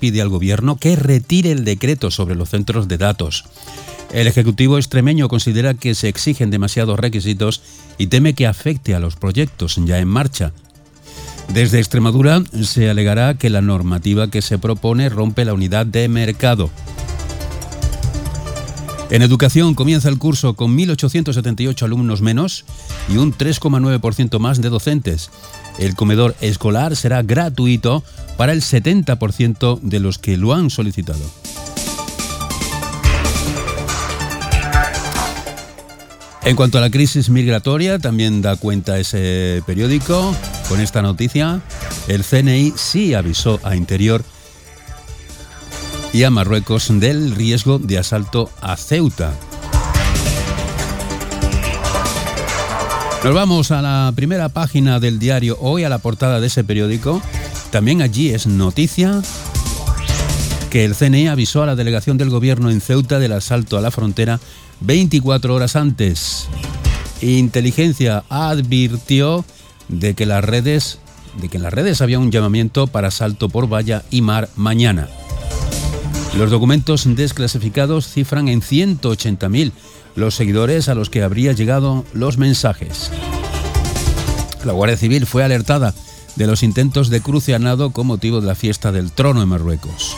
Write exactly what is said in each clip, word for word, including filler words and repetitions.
pide al Gobierno que retire el decreto sobre los centros de datos. El Ejecutivo extremeño considera que se exigen demasiados requisitos y teme que afecte a los proyectos ya en marcha. Desde Extremadura se alegará que la normativa que se propone rompe la unidad de mercado. En educación comienza el curso con mil ochocientos setenta y ocho alumnos menos y un tres coma nueve por ciento más de docentes. El comedor escolar será gratuito para el setenta por ciento de los que lo han solicitado. En cuanto a la crisis migratoria, también da cuenta ese periódico con esta noticia. El C N I sí avisó a Interior y a Marruecos del riesgo de asalto a Ceuta. Nos vamos a la primera página del diario Hoy, a la portada de ese periódico. También allí es noticia que el C N I avisó a la delegación del Gobierno en Ceuta del asalto a la frontera veinticuatro horas antes. Inteligencia advirtió de que las redes, de que en las redes había un llamamiento para asalto por valla y mar mañana. Los documentos desclasificados cifran en ciento ochenta mil los seguidores a los que habría llegado los mensajes. La Guardia Civil fue alertada de los intentos de cruceanado con motivo de la fiesta del trono en Marruecos.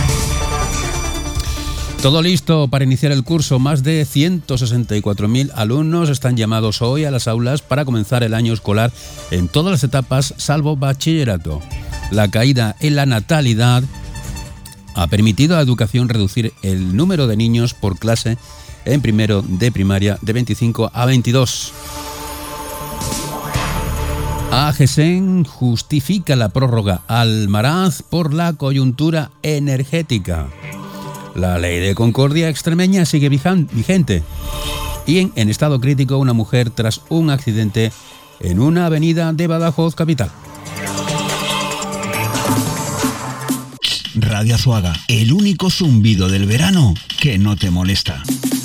Todo listo para iniciar el curso. Más de ciento sesenta y cuatro mil alumnos están llamados hoy a las aulas para comenzar el año escolar en todas las etapas, salvo bachillerato. La caída en la natalidad ha permitido a Educación reducir el número de niños por clase en primero de primaria de veinticinco a veintidós. AGESEN justifica la prórroga al Almaraz por la coyuntura energética. La ley de concordia extremeña sigue vigente. Y en, en estado crítico una mujer tras un accidente en una avenida de Badajoz capital. Radio Azuaga, el único zumbido del verano que no te molesta.